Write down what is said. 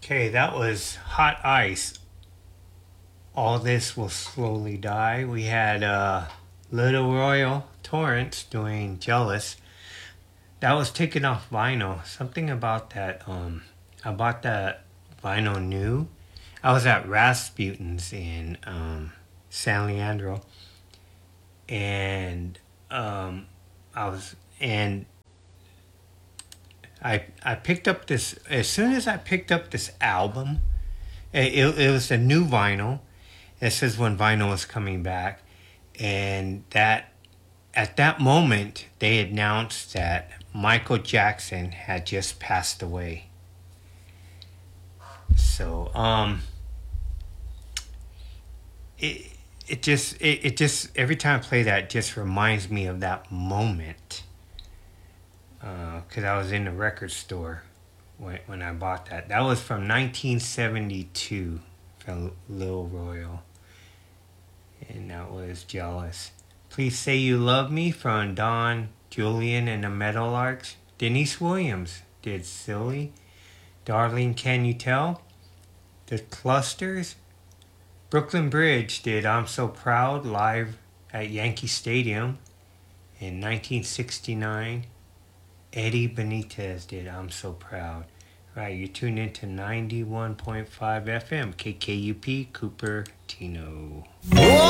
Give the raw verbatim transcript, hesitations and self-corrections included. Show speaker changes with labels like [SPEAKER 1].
[SPEAKER 1] Okay, that was Hot Ice. All This Will Slowly Die. We had uh, Little Royal Torrance doing Jealous. That was taken off vinyl. Something about that. Um, I bought that vinyl new. I was at Rasputin's in um, San Leandro, and um, I was and I I picked up this as soon as I picked up this album. It, it, it was a new vinyl. It says when vinyl was coming back, and that at that moment they announced that Michael Jackson had just passed away. So um, it it just it, it just every time I play that it just reminds me of that moment. Because uh, I was in the record store when when I bought that. That was from nineteen seventy-two from Lil Royal. And that was Jealous. Please Say You Love Me from Don Julian and the Meadowlarks. Denise Williams did Silly. Darling, Can You Tell? The Clusters. Brooklyn Bridge did I'm So Proud live at Yankee Stadium in nineteen sixty-nine. Eddie Benitez did I'm So Proud. Right, you tuned into ninety-one point five F M, K K U P, Cupertino.